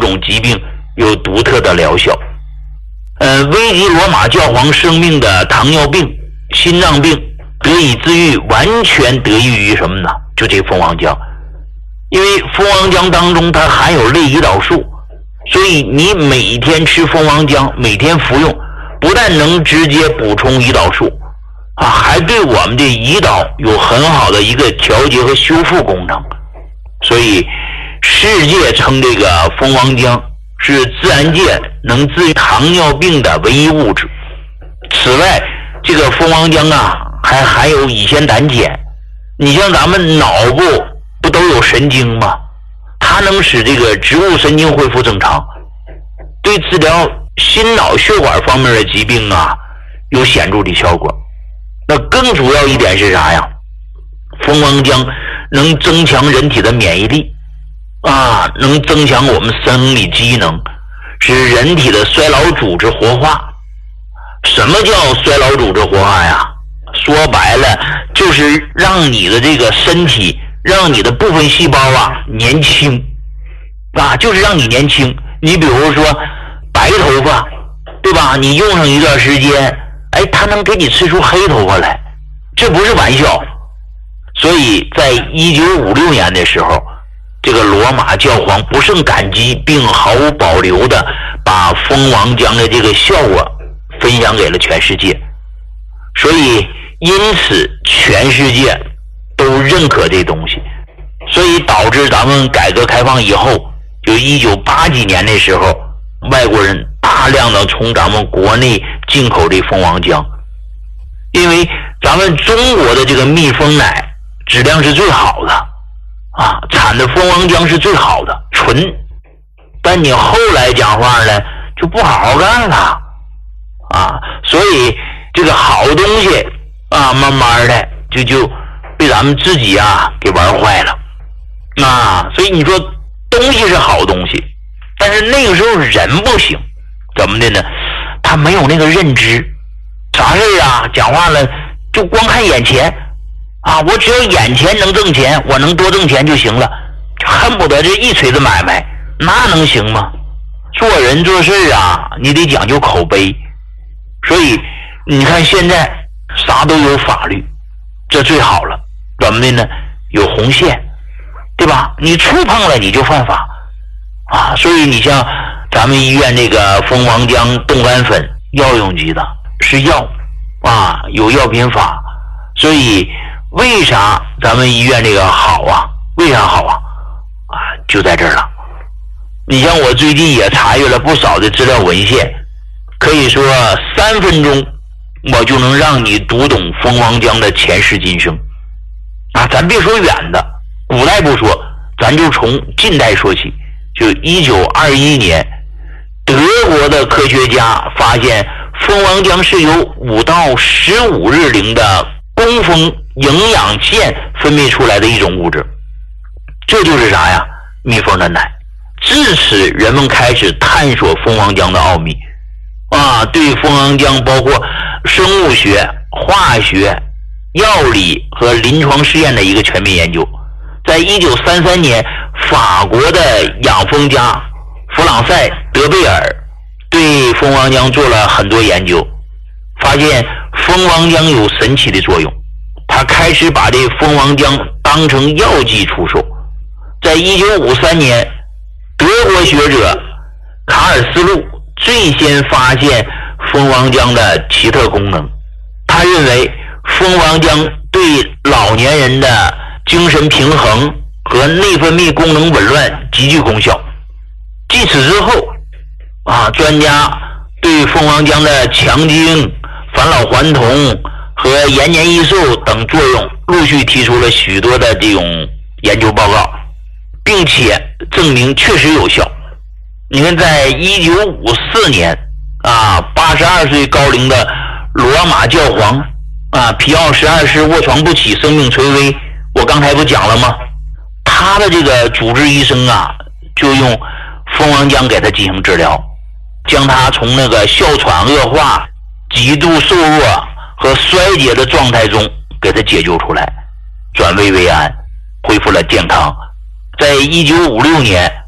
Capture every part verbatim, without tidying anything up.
种疾病有独特的疗效。呃，危及罗马教皇生命的糖尿病、心脏病得以治愈，完全得益于什么呢？就这蜂王浆。因为蜂王浆当中它含有类胰岛素，所以你每天吃蜂王浆，每天服用，不但能直接补充胰岛素啊，还对我们的胰岛有很好的一个调节和修复功能。所以世界称这个蜂王浆是自然界能治愈糖尿病的唯一物质。此外，这个蜂王浆啊还含有乙酰胆碱。你像咱们脑部不都有神经吗？它能使这个植物神经恢复正常，对治疗心脑血管方面的疾病啊有显著的效果。那更主要一点是啥呀？蜂王浆能增强人体的免疫力啊，能增强我们生理机能，使人体的衰老组织活化。什么叫衰老组织活化呀？说白了就是让你的这个身体，让你的部分细胞啊年轻啊，就是让你年轻。你比如说白头发，对吧？你用上一段时间，哎，它能给你吃出黑头发来，这不是玩笑。所以在一九五六年的时候，这个罗马教皇不胜感激，并毫无保留的把蜂王浆的这个效果分享给了全世界。所以因此全世界都认可这东西，所以导致咱们改革开放以后，就一九八几年的时候，外国人大量的从咱们国内进口这蜂王浆。因为咱们中国的这个蜜蜂奶质量是最好的啊，产的蜂王浆是最好的，纯。但你后来讲话呢，就不好好干了啊，所以这个好东西啊，慢慢的就就被咱们自己啊给玩坏了啊。所以你说东西是好东西，但是那个时候人不行，怎么的呢？他没有那个认知，啥事啊讲话了就光看眼前啊，我只要眼前能挣钱，我能多挣钱就行了，恨不得这一锤子买卖，那能行吗？做人做事啊，你得讲究口碑。所以你看现在啥都有法律，这最好了。怎么的呢？有红线，对吧？你触碰了你就犯法啊。所以你像咱们医院这个蜂王浆冻干粉，药用级的，是药啊，有药品法。所以为啥咱们医院这个好啊？为啥好啊？啊，就在这儿了。你像我最近也查阅了不少的资料文献，可以说三分钟我就能让你读懂蜂王浆的前世今生啊！咱别说远的，古代不说，咱就从近代说起。就一九二一年，德国的科学家发现蜂王浆是由五到十五日龄的工蜂营养腺分泌出来的一种物质，这就是啥呀？蜜蜂的奶。至此人们开始探索蜂王浆的奥秘啊，对蜂王浆包括生物学、化学、药理和临床试验的一个全面研究。在一九三三年，法国的养蜂家弗朗塞·德贝尔对蜂王浆做了很多研究，发现蜂王浆有神奇的作用。他开始把这蜂王浆当成药剂出售。在一九五三年，德国学者卡尔斯路最先发现蜂王浆的奇特功能。他认为蜂王浆对老年人的精神平衡和内分泌功能紊乱极具功效。继此之后啊，专家对蜂王浆的强精、返老还童和延年益寿等作用陆续提出了许多的这种研究报告，并且证明确实有效。你看，在一九五四年啊，八十二岁高龄的罗马教皇啊皮奥十二世卧床不起，生命垂危，我刚才不讲了吗？他的这个主治医生啊，就用蜂王浆给他进行治疗，将他从那个哮喘恶化、极度瘦弱和衰竭的状态中给他解救出来，转危为安，恢复了健康。在一九五六年，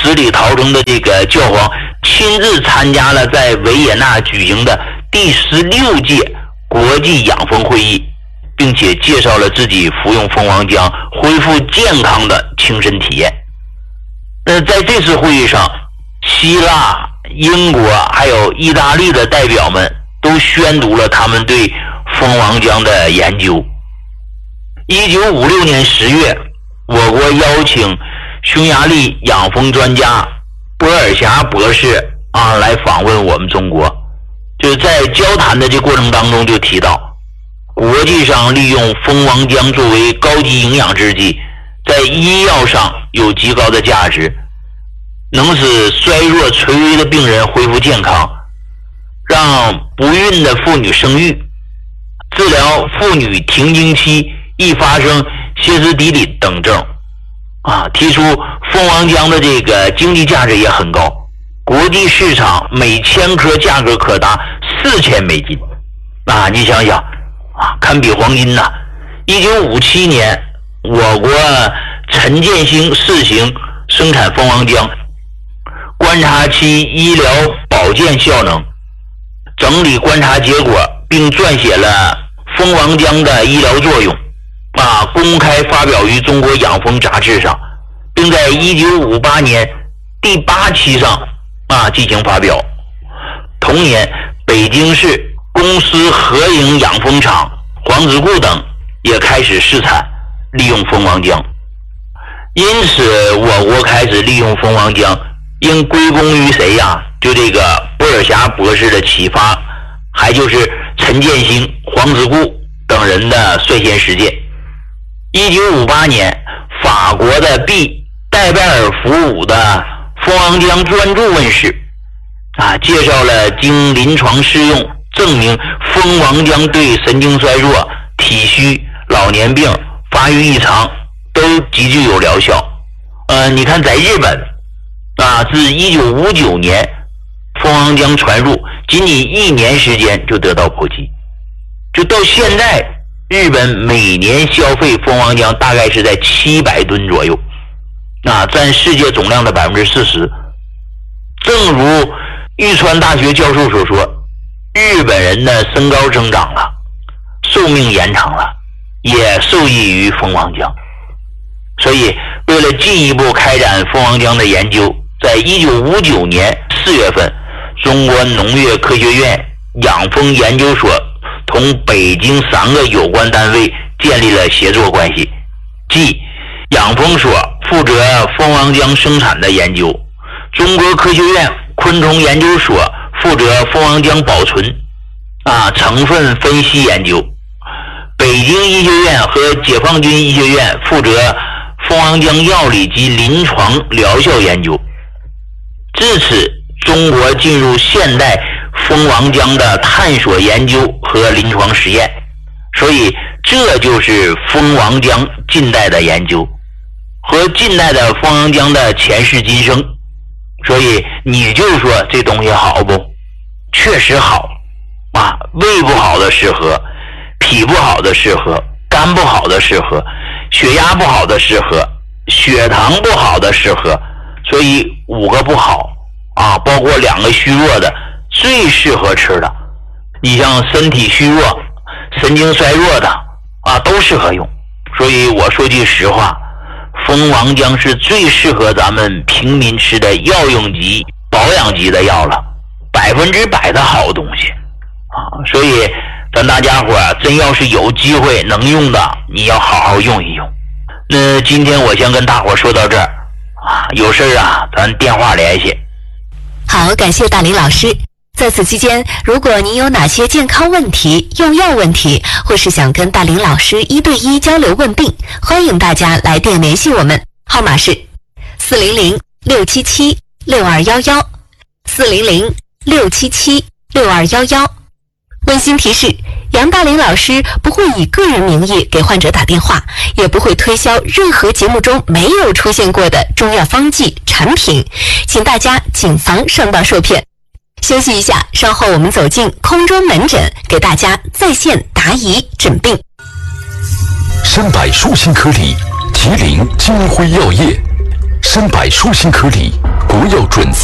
死里逃生的这个教皇亲自参加了在维也纳举行的第十六届国际养蜂会议，并且介绍了自己服用蜂王浆恢复健康的亲身体验。那在这次会议上，希腊、英国还有意大利的代表们都宣读了他们对蜂王浆的研究。一九五六年十月，我国邀请匈牙利养蜂专家波尔霞博士啊来访问我们中国。就是在交谈的这过程当中就提到，国际上利用蜂王浆作为高级营养制剂，在医药上有极高的价值，能使衰弱垂危的病人恢复健康，让不孕的妇女生育，治疗妇女停经期易发生歇斯底里等症啊，提出蜂王浆的这个经济价值也很高，国际市场每千颗价格可达四千美金啊！你想想啊，堪比黄金呐、啊！一九五七年，我国陈建兴试行生产蜂王浆，观察其医疗保健效能，整理观察结果，并撰写了蜂王浆的医疗作用啊，公开发表于中国养蜂杂志上，并在一九五八年第八期上啊进行发表。同年，北京市公司合营养蜂场、黄子固等也开始试产利用蜂王浆。因此，我国开始利用蜂王浆，应归功于谁呀？就这个波尔霞博士的启发，还就是陈建兴、黄子固等人的率先实践。一九五八年，法国的 B 戴拜尔福伍的蜂王浆专著问世，啊，介绍了经临床试用证明蜂王浆对神经衰弱、体虚、老年病、发育异常都极具有疗效。呃，你看在日本啊，自一九五九年蜂王浆传入，仅仅一年时间就得到普及，就到现在，日本每年消费蜂王浆大概是在七百吨左右，啊，占世界总量的百分之四十。正如玉川大学教授所说，日本人的身高增长了，寿命延长了，也受益于蜂王浆。所以，为了进一步开展蜂王浆的研究，在一九五九年四月份，中国农业科学院养蜂研究所同北京三个有关单位建立了协作关系，即养蜂所负责蜂王浆生产的研究，中国科学院昆虫研究所负责蜂王浆保存啊成分分析研究，北京医学院和解放军医学院负责蜂王浆药理及临床疗效研究。至此，中国进入现代蜂王浆的探索研究和临床实验，所以这就是蜂王浆近代的研究和近代的蜂王浆的前世今生。所以你就说这东西好不？确实好啊，胃不好的适合，脾不好的适合，肝不好的适合，血压不好的适合，血糖不好的适合，所以五个不好啊，包括两个虚弱的最适合吃的。你像身体虚弱、神经衰弱的啊，都适合用。所以我说句实话，蜂王浆是最适合咱们平民吃的药用级、保养级的药了，百分之百的好东西啊！所以咱大家伙儿真要是有机会能用的，你要好好用一用。那今天我先跟大伙儿说到这儿啊，有事儿啊，咱电话联系。 好，感谢大林老师。在此期间，如果您有哪些健康问题、用药问题，或是想跟大林老师一对一交流问病，欢迎大家来电联系我们，号码是四零零六七七六二幺幺，四零零六七七六二幺幺。温馨提示：杨大林老师不会以个人名义给患者打电话，也不会推销任何节目中没有出现过的中药方剂产品，请大家谨防上当受骗。休息一下，稍后我们走进空中门诊，给大家在线答疑诊病。 三百舒心颗粒，麒麟金辉药业， 山柏舒心颗粒，国药准